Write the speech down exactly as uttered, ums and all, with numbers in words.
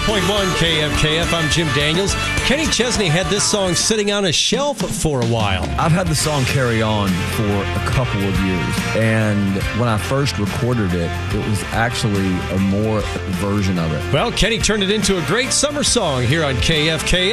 point one K F K F. I'm Jim Daniels. Kenny Chesney had this song sitting on a shelf for a while. I've had the song Carry On for a couple of years, and when I first recorded it, it was actually a more version of it. Well, Kenny turned it into a great summer song here on K F K F.